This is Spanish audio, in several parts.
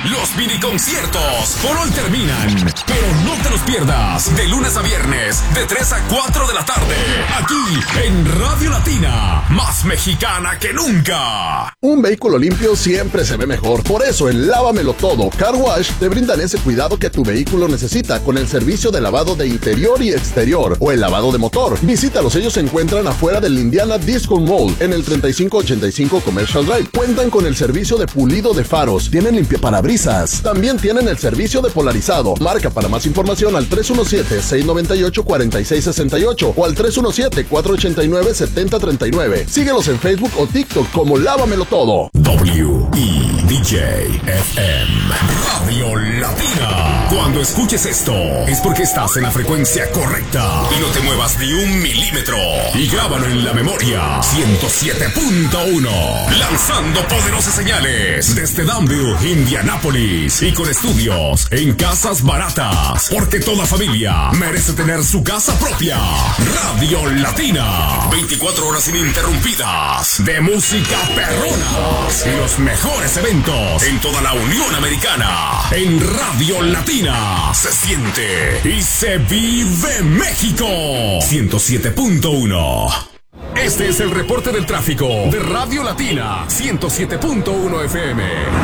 Los mini conciertos por hoy terminan, pero no te los pierdas. De lunes a viernes, de 3 a 4 de la tarde, aquí en Radio Latina, más mexicana que nunca. Un vehículo limpio siempre se ve mejor. Por eso en Lávamelo Todo Car Wash te brindan ese cuidado que tu vehículo necesita con el servicio de lavado de interior y exterior o el lavado de motor. Visítalos, ellos se encuentran afuera del Indiana Disco Mall en el 3585 Commercial Drive. Cuentan con el servicio de pulido de faros, tienen limpiaparabrisas, también tienen el servicio de polarizado. Marca para más información al 317-698-4668 o al 317-489-7039. Síguelos en Facebook o TikTok como Lávamelo Todo. WEDJ-FM Radio Latina. Cuando escuches esto es porque estás en la frecuencia correcta y no te muevas ni un milímetro. Y grábalo en la memoria. 107.1. Lanzando poderosas señales desde Danville, Indianápolis, y con estudios en Casas Baratas, porque toda familia merece tener su casa propia. Radio Latina, 24 horas ininterrumpidas de música perrona y los mejores eventos en toda la Unión Americana. En Radio Latina se siente y se vive México. 107.1. Este es el reporte del tráfico de Radio Latina 107.1 FM.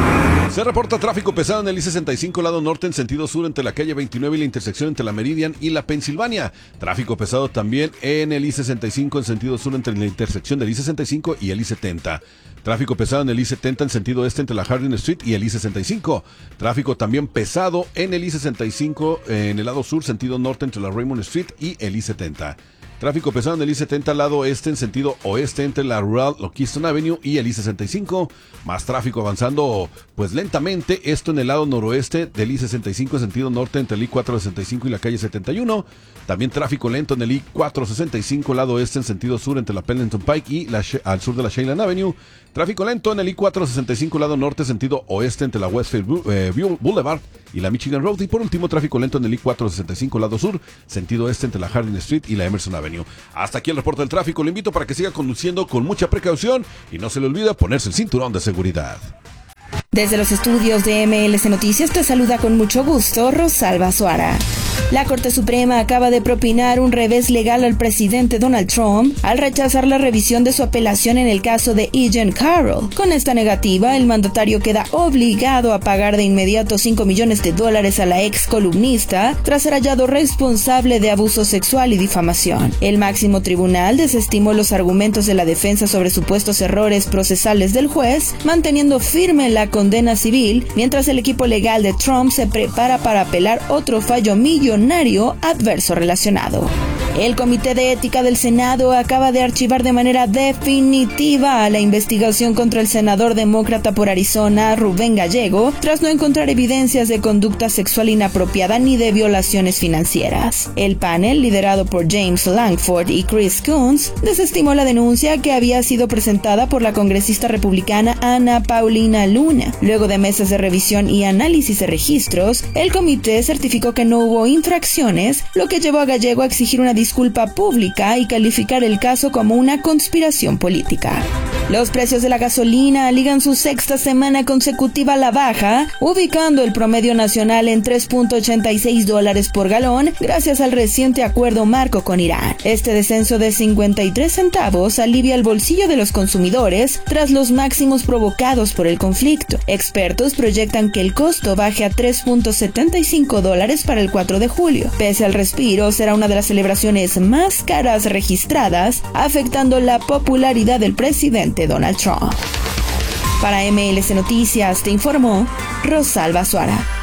Se reporta tráfico pesado en el I-65 lado norte en sentido sur entre la calle 29 y la intersección entre la Meridian y la Pensilvania. Tráfico pesado también en el I-65 en sentido sur entre la intersección del I-65 y el I-70. Tráfico pesado en el I-70 en sentido este entre la Harding Street y el I-65. Tráfico también pesado en el I-65 en el lado sur sentido norte entre la Raymond Street y el I-70. Tráfico pesado en el I-70 lado este en sentido oeste entre la Rural Lockiston Avenue y el I-65. Más tráfico avanzando pues lentamente, esto en el lado noroeste del I-65 en sentido norte entre el I-465 y la calle 71. También tráfico lento en el I-465 lado este en sentido sur entre la Pendleton Pike y al sur de la Shayland Avenue. Tráfico lento en el I-465 lado norte sentido oeste entre la Westfield Boulevard y la Michigan Road. Y por último, tráfico lento en el I-465 lado sur sentido este entre la Harding Street y la Emerson Avenue. Hasta aquí el reporte del tráfico. Le invito para que siga conduciendo con mucha precaución y no se le olvide ponerse el cinturón de seguridad. Desde los estudios de MLS Noticias te saluda con mucho gusto Rosalba Suara. La Corte Suprema acaba de propinar un revés legal al presidente Donald Trump al rechazar la revisión de su apelación en el caso de Egan Carroll. Con esta negativa, el mandatario queda obligado a pagar de inmediato $5 millones a la ex columnista tras ser hallado responsable de abuso sexual y difamación. El máximo tribunal desestimó los argumentos de la defensa sobre supuestos errores procesales del juez, manteniendo firme la condena civil, mientras el equipo legal de Trump se prepara para apelar otro fallo millonario adverso relacionado. El Comité de Ética del Senado acaba de archivar de manera definitiva la investigación contra el senador demócrata por Arizona, Rubén Gallego, tras no encontrar evidencias de conducta sexual inapropiada ni de violaciones financieras. El panel, liderado por James Lankford y Chris Coons, desestimó la denuncia que había sido presentada por la congresista republicana Ana Paulina Luna. Luego de meses de revisión y análisis de registros, el comité certificó que no hubo infracciones, lo que llevó a Gallego a exigir una disculpa pública y calificar el caso como una conspiración política. Los precios de la gasolina ligan su sexta semana consecutiva a la baja, ubicando el promedio nacional en $3.86 por galón gracias al reciente acuerdo marco con Irán. Este descenso de 53 centavos alivia el bolsillo de los consumidores tras los máximos provocados por el conflicto. Expertos proyectan que el costo baje a $3.75 para el 4 de julio. Pese al respiro, será una de las celebraciones más caras registradas, afectando la popularidad del presidente Donald Trump. Para MLS Noticias te informó Rosalba Suara.